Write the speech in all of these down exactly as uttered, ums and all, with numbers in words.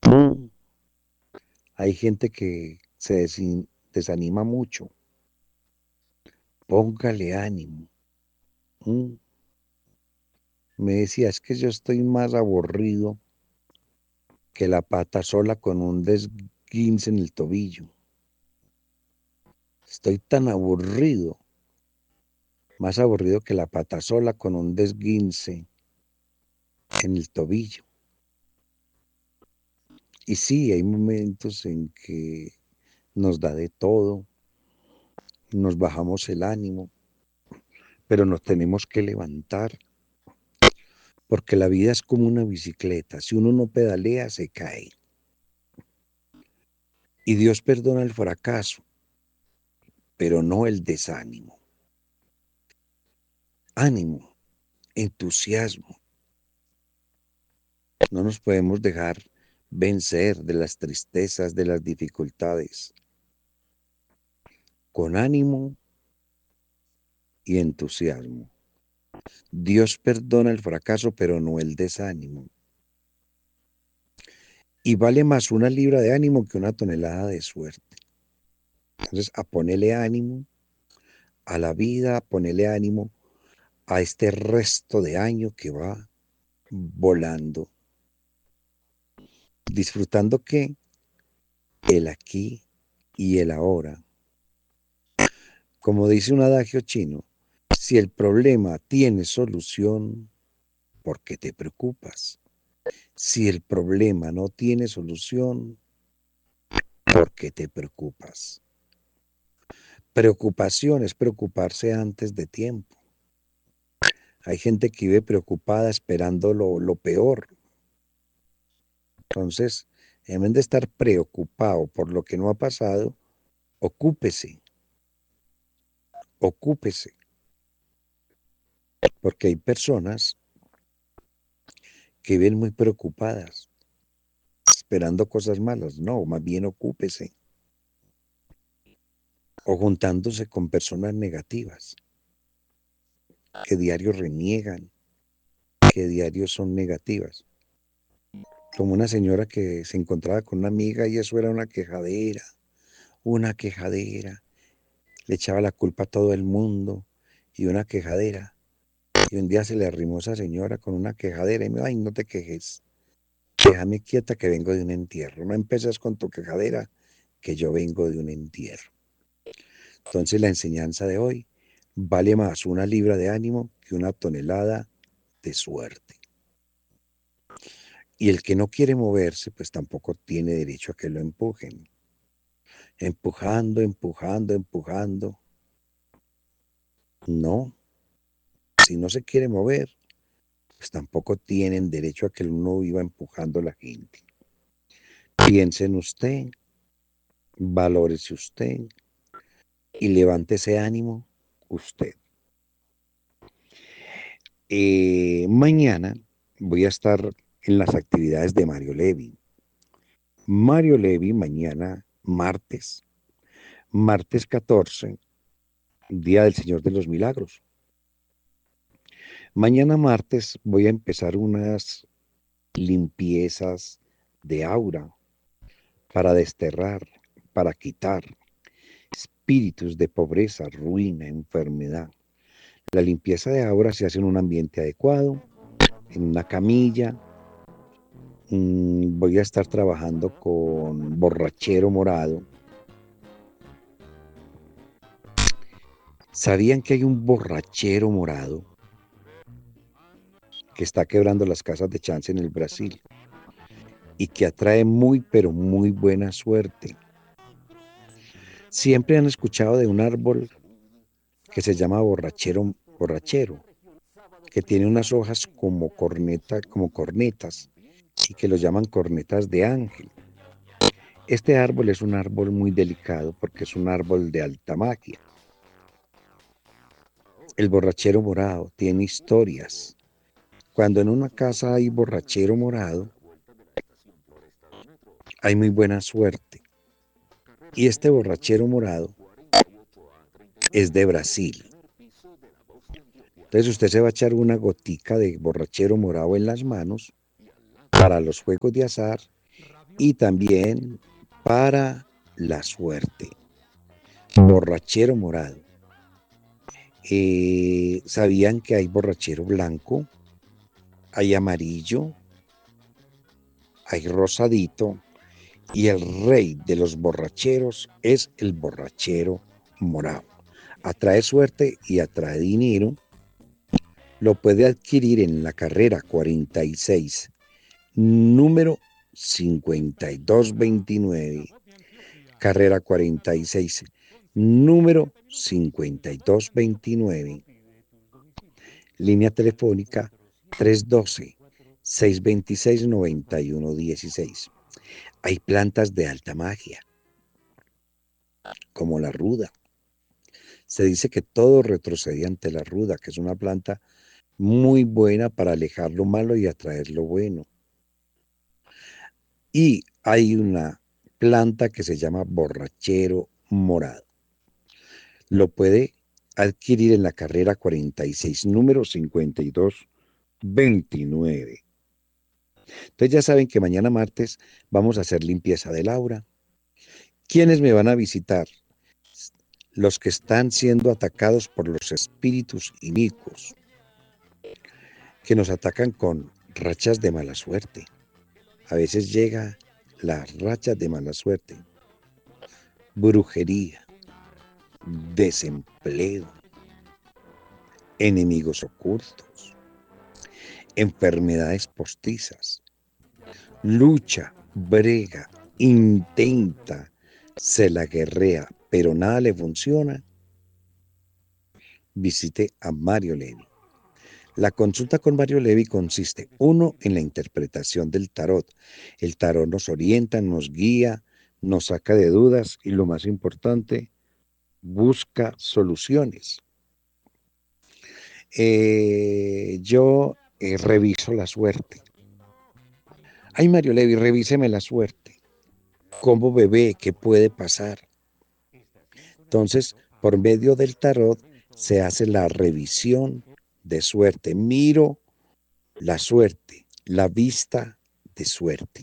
Mm. Hay gente que se desin- desanima mucho. Póngale ánimo. Mm. Me decía, es que yo estoy más aburrido que la pata sola con un desguince en el tobillo. Estoy tan aburrido, más aburrido que la pata sola con un desguince en el tobillo. Y sí, hay momentos en que nos da de todo, nos bajamos el ánimo, pero nos tenemos que levantar, porque la vida es como una bicicleta. Si uno no pedalea, se cae. Y Dios perdona el fracaso, pero no el desánimo. Ánimo, entusiasmo. No nos podemos dejar vencer de las tristezas, de las dificultades. Con ánimo y entusiasmo. Dios perdona el fracaso, pero no el desánimo. Y vale más una libra de ánimo que una tonelada de suerte. Entonces, a ponerle ánimo a la vida, a ponerle ánimo a este resto de año que va volando. Disfrutando que el aquí y el ahora. Como dice un adagio chino, si el problema tiene solución, ¿por qué te preocupas? Si el problema no tiene solución, ¿por qué te preocupas? Preocupación es preocuparse antes de tiempo. Hay gente que vive preocupada esperando lo, lo peor. Entonces, en vez de estar preocupado por lo que no ha pasado, ocúpese, ocúpese. Porque hay personas que viven muy preocupadas, esperando cosas malas. No, más bien ocúpese. O juntándose con personas negativas, que diario reniegan, que diario son negativas. Como una señora que se encontraba con una amiga y eso era una quejadera, una quejadera. Le echaba la culpa a todo el mundo y una quejadera. Y un día se le arrimó esa señora con una quejadera y me dijo, ay, no te quejes, déjame quieta que vengo de un entierro. No empiezas con tu quejadera, que yo vengo de un entierro. Entonces la enseñanza de hoy vale más una libra de ánimo que una tonelada de suerte. Y el que no quiere moverse, pues tampoco tiene derecho a que lo empujen. Empujando, empujando, empujando. No, si no se quiere mover, pues tampoco tienen derecho a que uno viva empujando a la gente. Piense en usted, valórese usted y levante ese ánimo usted. Eh, mañana voy a estar en las actividades de Mario Levi. Mario Levi mañana martes, martes catorce, Día del Señor de los Milagros. Mañana martes voy a empezar unas limpiezas de aura para desterrar, para quitar espíritus de pobreza, ruina, enfermedad. La limpieza de aura se hace en un ambiente adecuado, en una camilla. Mm, voy a estar trabajando con borrachero morado. ¿Sabían que hay un borrachero morado que está quebrando las casas de chance en el Brasil y que atrae muy, pero muy buena suerte? Siempre han escuchado de un árbol que se llama borrachero, borrachero, que tiene unas hojas como corneta, como cornetas, y que lo llaman cornetas de ángel. Este árbol es un árbol muy delicado porque es un árbol de alta magia. El borrachero morado tiene historias. Cuando en una casa hay borrachero morado, hay muy buena suerte. Y este borrachero morado es de Brasil. Entonces usted se va a echar una gotica de borrachero morado en las manos para los juegos de azar y también para la suerte. Borrachero morado. Eh, ¿Sabían que hay borrachero blanco? Hay amarillo, hay rosadito, y el rey de los borracheros es el borrachero morado. Atrae suerte y atrae dinero. Lo puede adquirir en la carrera cuarenta y seis, número cincuenta y dos veintinueve. Carrera cuarenta y seis, número cincuenta y dos veintinueve. Línea telefónica tres uno dos, seis dos seis, nueve uno uno seis. Hay plantas de alta magia, como la ruda. Se dice que todo retrocede ante la ruda, que es una planta muy buena para alejar lo malo y atraer lo bueno. Y hay una planta que se llama borrachero morado. Lo puede adquirir en la carrera cuarenta y seis, número cincuenta y dos veintinueve. Entonces ya saben que mañana martes vamos a hacer limpieza del aura. ¿Quiénes me van a visitar? Los que están siendo atacados por los espíritus inicuos, que nos atacan con rachas de mala suerte. A veces llega las rachas de mala suerte, brujería, desempleo, enemigos ocultos, enfermedades postizas, lucha, brega, intenta, se la guerrea, pero nada le funciona. Visite a Mario Levi. La consulta con Mario Levi consiste, uno, en la interpretación del tarot. El tarot nos orienta, nos guía, nos saca de dudas y, lo más importante, busca soluciones. Eh, yo eh, reviso la suerte. Ay, Mario Levi, revíseme la suerte. ¿Cómo bebé? ¿Qué puede pasar? Entonces, por medio del tarot se hace la revisión de suerte. Miro la suerte, la vista de suerte.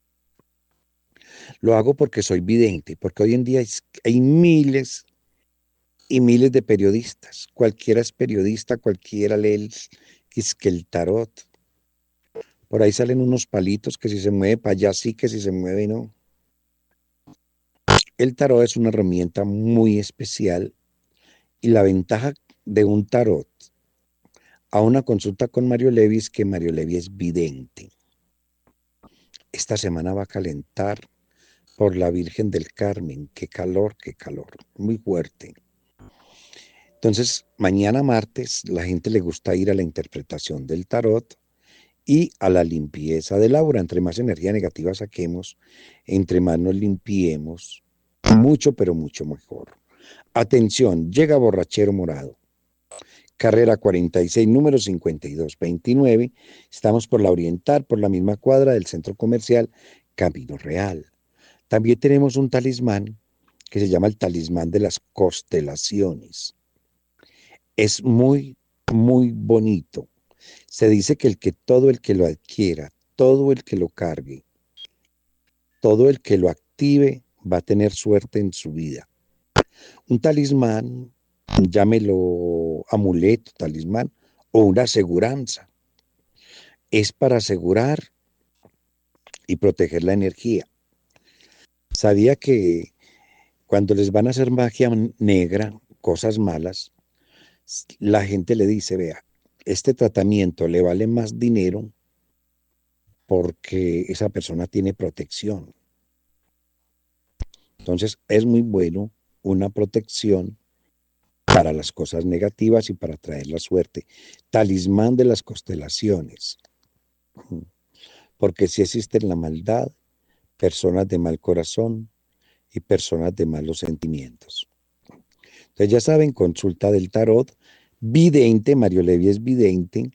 Lo hago porque soy vidente, porque hoy en día hay miles y miles de periodistas. Cualquiera es periodista, cualquiera lee el, que el tarot. Por ahí salen unos palitos que si se mueve para allá sí, que si se mueve no. El tarot es una herramienta muy especial y la ventaja de un tarot a una consulta con Mario Levi es que Mario Levi es vidente. Esta semana va a calentar por la Virgen del Carmen. Qué calor, qué calor, muy fuerte. Entonces, mañana martes, la gente le gusta ir a la interpretación del tarot y a la limpieza del aura. Entre más energía negativa saquemos, entre más nos limpiemos, mucho, pero mucho mejor. Atención, llega borrachero morado. Carrera cuarenta y seis, número cincuenta y dos veintinueve. Estamos por la Oriental, por la misma cuadra del centro comercial Camino Real. También tenemos un talismán que se llama el talismán de las constelaciones. Es muy, muy bonito. Se dice que el que todo el que lo adquiera, todo el que lo cargue, todo el que lo active va a tener suerte en su vida. Un talismán, llámelo amuleto, talismán o una aseguranza. Es para asegurar y proteger la energía. Sabía que cuando les van a hacer magia negra, cosas malas, la gente le dice, vea, este tratamiento le vale más dinero porque esa persona tiene protección. Entonces es muy bueno una protección para las cosas negativas y para traer la suerte. Talismán de las constelaciones. Porque si existen la maldad, personas de mal corazón y personas de malos sentimientos. Entonces ya saben, consulta del tarot, vidente, Mario Levi es vidente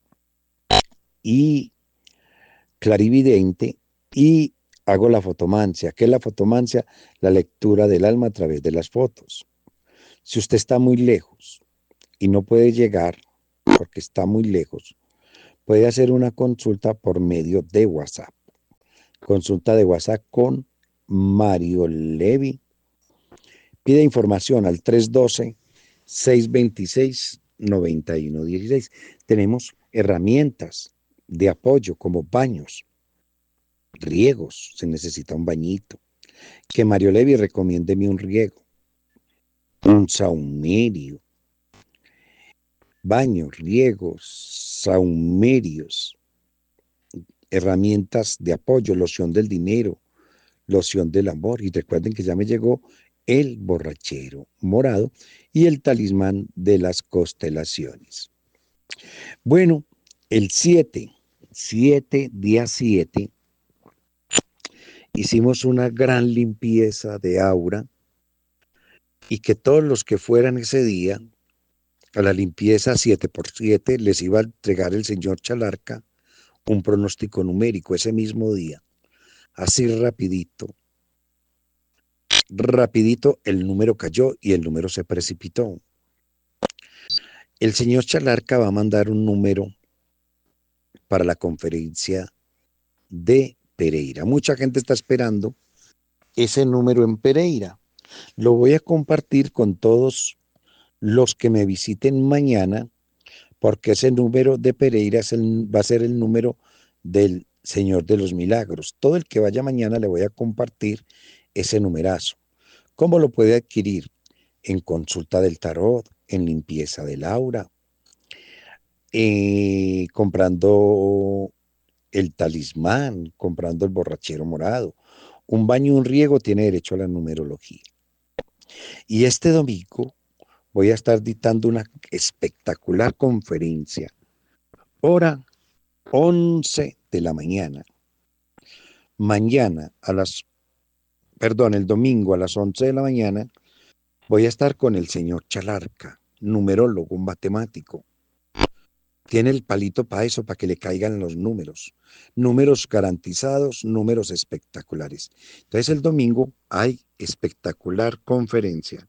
y clarividente, y hago la fotomancia. ¿Qué es la fotomancia? La lectura del alma a través de las fotos. Si usted está muy lejos y no puede llegar porque está muy lejos, puede hacer una consulta por medio de WhatsApp. Consulta de WhatsApp con Mario Levi. Pide información al tres uno dos, seis dos seis, nueve uno uno seis. Tenemos herramientas de apoyo como baños, riegos, se necesita un bañito. Que Mario Levi recomiéndeme un riego, un saumerio, baños, riegos, saumerios, herramientas de apoyo, loción del dinero, loción del amor. Y recuerden que ya me llegó el borrachero morado y el talismán de las constelaciones. Bueno, el siete, siete, día siete, hicimos una gran limpieza de aura y que todos los que fueran ese día a la limpieza siete por siete les iba a entregar el señor Chalarca un pronóstico numérico ese mismo día. Así rapidito, rapidito el número cayó y el número se precipitó. El señor Chalarca va a mandar un número para la conferencia de Pereira. Mucha gente está esperando ese número en Pereira. Lo voy a compartir con todos los que me visiten mañana, porque ese número de Pereira es el, va a ser el número del Señor de los Milagros. Todo el que vaya mañana le voy a compartir ese numerazo. ¿Cómo lo puede adquirir? En consulta del tarot, en limpieza del aura, eh, comprando el talismán, comprando el borrachero morado. Un baño, un riego tiene derecho a la numerología. Y este domingo voy a estar dictando una espectacular conferencia. Hora once de la mañana. Mañana a las, perdón, el domingo a las once de la mañana voy a estar con el señor Chalarca, numerólogo, un matemático. Tiene el palito para eso, para que le caigan los números. Números garantizados, números espectaculares. Entonces el domingo hay espectacular conferencia.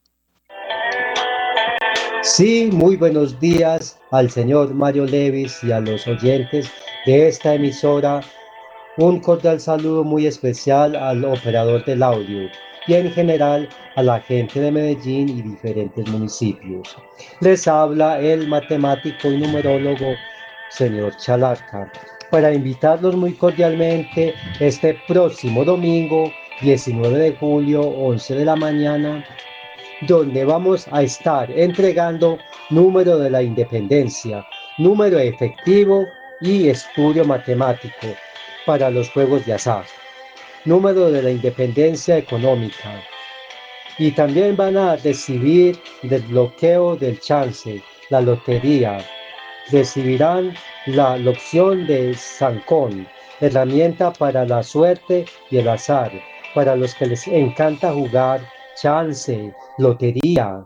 Sí, muy buenos días al señor Mario Levis y a los oyentes de esta emisora. Un cordial saludo muy especial al operador del audio y en general a la gente de Medellín y diferentes municipios. Les habla el matemático y numerólogo señor Chalarca para invitarlos muy cordialmente este próximo domingo diecinueve de julio, once de la mañana, donde vamos a estar entregando número de la independencia, número efectivo y estudio matemático para los juegos de azar, número de la independencia económica. Y también van a recibir desbloqueo del chance, la lotería. Recibirán la, la opción de Sancón, herramienta para la suerte y el azar, para los que les encanta jugar chance, lotería,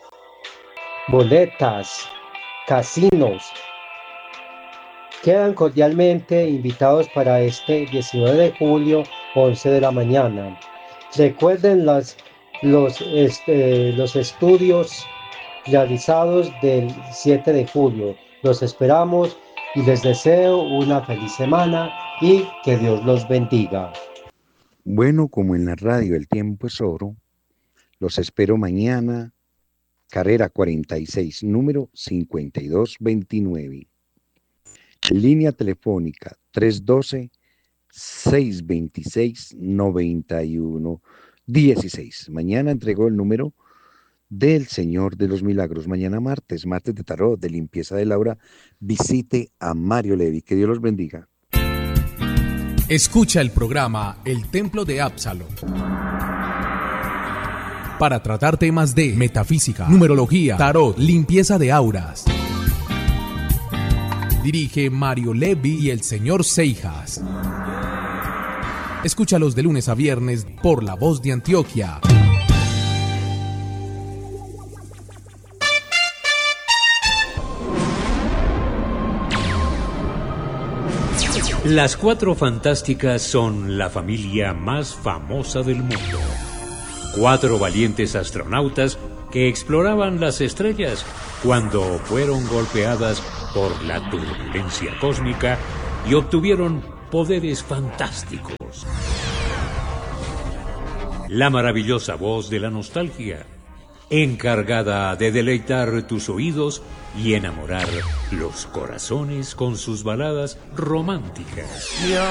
boletas, casinos. Quedan cordialmente invitados para este diecinueve de julio, once de la mañana. Recuerden las, los, este, los estudios realizados del siete de julio. Los esperamos y les deseo una feliz semana y que Dios los bendiga. Bueno, como en la radio el tiempo es oro, los espero mañana, carrera cuarenta y seis, número cincuenta y dos veintinueve. Línea telefónica tres uno dos, seis dos seis, nueve uno uno seis. Mañana entregó el número del Señor de los Milagros. Mañana martes, martes de tarot, de limpieza del aura, visite a Mario Levi. Que Dios los bendiga. Escucha el programa El Templo de Absalom para tratar temas de metafísica, numerología, tarot, limpieza de auras. Dirige Mario Levi y el señor Seijas. Escúchalos de lunes a viernes por La Voz de Antioquia. Las Cuatro Fantásticas son la familia más famosa del mundo. Cuatro valientes astronautas que exploraban las estrellas cuando fueron golpeadas por la turbulencia cósmica y obtuvieron poderes fantásticos. La maravillosa voz de la nostalgia, encargada de deleitar tus oídos y enamorar los corazones con sus baladas románticas.